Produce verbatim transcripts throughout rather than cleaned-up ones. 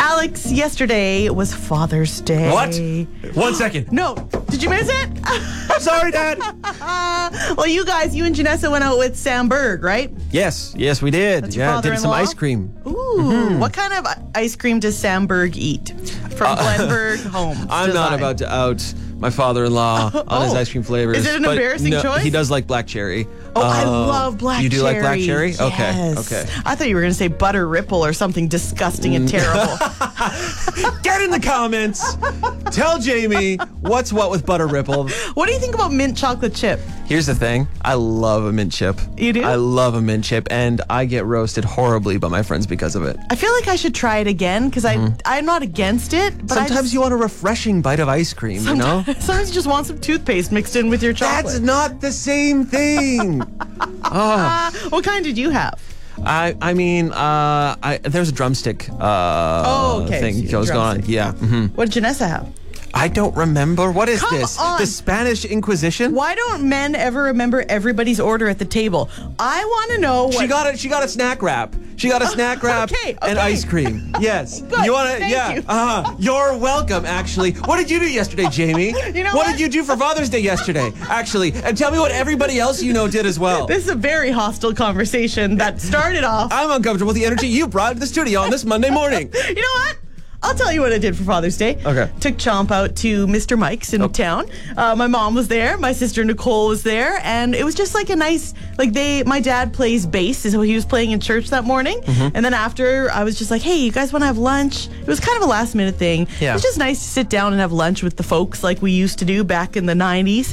Alex, yesterday was Father's Day. What? One second. No. Did you miss it? I'm sorry, Dad. Well, you guys, you and Janessa went out with Sam Berg, right? Yes, yes, we did. That's your yeah, did some father-in-law? ice cream. Ooh. Mm-hmm. What kind of ice cream does Sam Berg eat from uh, Glenberg home? I'm not about to out my father-in-law oh. on his ice cream flavors. Is it an but embarrassing no, choice? He does like black cherry. Oh, uh, I love black cherry. You do like black cherry? Yes. Okay, okay. I thought you were going to say butter ripple or something disgusting and terrible. Get in the comments. Tell Jamie what's what with butter ripple. What do you think about mint chocolate chip? Here's the thing. I love a mint chip. You do? I love a mint chip, and I get roasted horribly by my friends because of it. I feel like I should try it again because Mm-hmm. I'm not against it. But Sometimes I just, you want a refreshing bite of ice cream, you know? Sometimes you just want some toothpaste mixed in with your chocolate. That's not the same thing. oh. Uh, what kind did you have? I I mean, uh, I, there's a drumstick uh, Oh, okay. thing So that was going on. drumstick. Yeah. Mm-hmm. What did Janessa have? I don't remember. What is Come this? on. The Spanish Inquisition? Why don't men ever remember everybody's order at the table? I want to know what... She got a she got a snack wrap. She got a snack wrap okay, okay. and ice cream. Yes. Good, You want to? thank Yeah. you. Uh-huh. You're welcome. Actually, what did you do yesterday, Jamie? You know what, what? did you do for Father's Day yesterday? Actually, and tell me what everybody else you know did as well. This is a very hostile conversation that started off... I'm uncomfortable with the energy you brought to the studio on this Monday morning. You know what? I'll tell you what I did for Father's Day. Okay. Took Chomp out to Mister Mike's in Oh. town. Uh, my mom was there. My sister Nicole was there. And it was just like a nice, like they, my dad plays bass. So he was playing in church that morning. Mm-hmm. And then after, I was just like, hey, you guys want to have lunch? It was kind of a last minute thing. Yeah. It was just nice to sit down and have lunch with the folks like we used to do back in the nineties.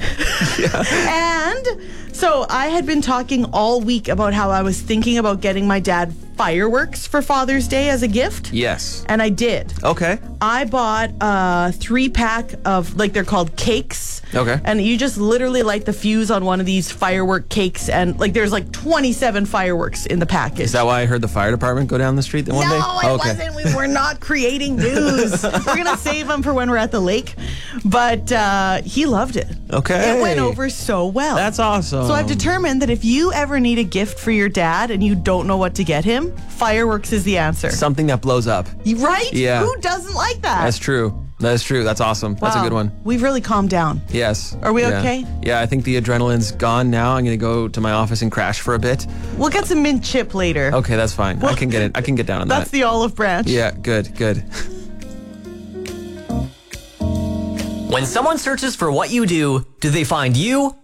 And so I had been talking all week about how I was thinking about getting my dad fireworks for Father's Day as a gift. Yes. And I did. Okay. I bought a three pack of, like, they're called cakes. Okay. And you just literally light the fuse on one of these firework cakes, and like there's like twenty-seven fireworks in the package. Is that why I heard the fire department go down the street that one no, day? it Oh, okay. wasn't. We were not creating news. We're gonna save them for when we're at the lake. But uh, he loved it. Okay. It went over so well. That's awesome. So I've determined that if you ever need a gift for your dad and you don't know what to get him, fireworks is the answer. Something that blows up. Right? Yeah. Who doesn't like that? That's true. That is true. That's awesome. That's a Wow. good one. We've really calmed down. Yes. Are we Yeah. okay? Yeah, I think the adrenaline's gone now. I'm going to go to my office and crash for a bit. We'll get some mint chip later. Okay, that's fine. I can get it. I can get down on that. That's the olive branch. Yeah, good, good. When someone searches for what you do, do they find you